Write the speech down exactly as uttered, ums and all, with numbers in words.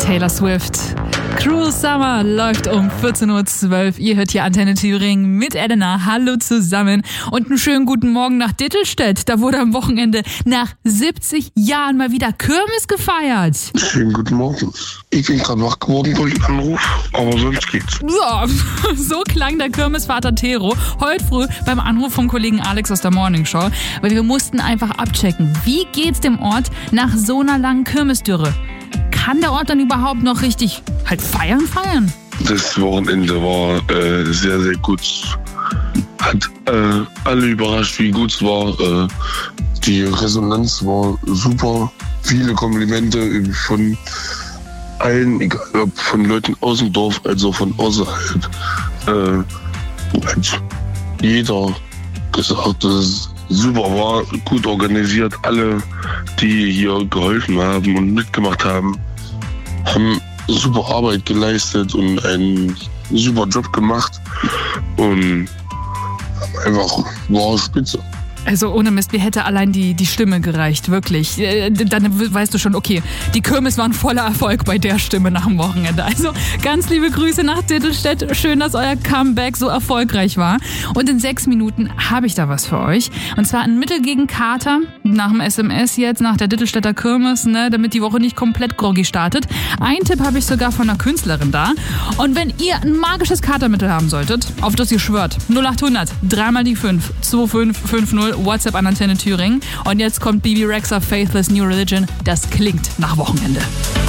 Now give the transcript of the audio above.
Taylor Swift. Cruel Summer läuft um vierzehn Uhr zwölf. Ihr hört hier Antenne Thüringen mit Elena. Hallo zusammen und einen schönen guten Morgen nach Dittelstedt. Da wurde am Wochenende nach siebzig Jahren mal wieder Kirmes gefeiert. Schönen guten Morgen. Ich bin gerade wach geworden durch den Anruf, aber sonst geht's. Ja, so klang der Kirmesvater Tero heute früh beim Anruf vom Kollegen Alex aus der Morning Show, weil wir mussten einfach abchecken, wie geht's dem Ort nach so einer langen Kirmesdürre? Kann der Ort dann überhaupt noch richtig halt feiern, feiern? Das Wochenende war äh, sehr, sehr gut. Hat äh, alle überrascht, wie gut es war. Äh, die Resonanz war super. Viele Komplimente von allen, egal ob von Leuten aus dem Dorf als auch von außerhalb. Äh, hat jeder gesagt, dass es super war, gut organisiert. Alle, die hier geholfen haben und mitgemacht haben, haben super Arbeit geleistet und einen super Job gemacht und einfach war spitze. Also ohne Mist, mir hätte allein die, die Stimme gereicht, wirklich. Dann weißt du schon, okay, die Kirmes waren voller Erfolg bei der Stimme nach dem Wochenende. Also ganz liebe Grüße nach Dittelstedt. Schön, dass euer Comeback so erfolgreich war. Und in sechs Minuten habe ich da was für euch. Und zwar ein Mittel gegen Kater nach dem S M S jetzt, nach der Dittelstädter Kirmes, ne, damit die Woche nicht komplett groggy startet. Einen Tipp habe ich sogar von einer Künstlerin da. Und wenn ihr ein magisches Katermittel haben solltet, auf das ihr schwört, null acht hundert, dreimal die fünf, zwei fünf fünf null, WhatsApp an Antenne Thüringen. Und jetzt kommt Bibi Rexha, Faithless New Religion. Das klingt nach Wochenende.